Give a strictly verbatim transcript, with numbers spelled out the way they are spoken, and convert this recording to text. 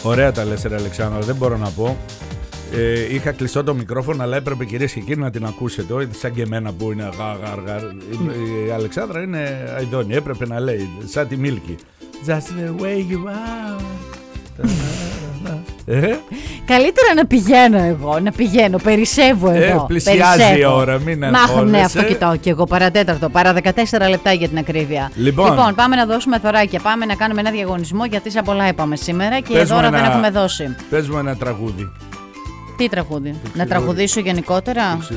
Ωραία τα λες, ρε Αλεξάνδρα, δεν μπορώ να πω. Ε, είχα κλειστό το μικρόφωνο, αλλά έπρεπε κυρίες και κύριοι να την ακούσετε. Όχι σαν και εμένα που είναι γαργαργαρ. Η Αλεξάνδρα είναι αηδόνη, έπρεπε να λέει, σαν τη Μίλκη. Just the way you are. Ε? Καλύτερα να πηγαίνω εγώ, να πηγαίνω, περισσεύω εδώ. Ε, πλησιάζει περισσεύω. Η ώρα, μην αγχώνεσαι. Ναι, αυτό κοιτάω και εγώ, παρατέταρτο, παρά δεκατέσσερα λεπτά για την ακρίβεια. Λοιπόν, λοιπόν, πάμε να δώσουμε θωράκια, πάμε να κάνουμε ένα διαγωνισμό, γιατί σε πολλά είπαμε σήμερα και δώρα δεν έχουμε δώσει. Πες μου ένα τραγούδι. Τι τραγούδι, να τραγουδήσω γενικότερα.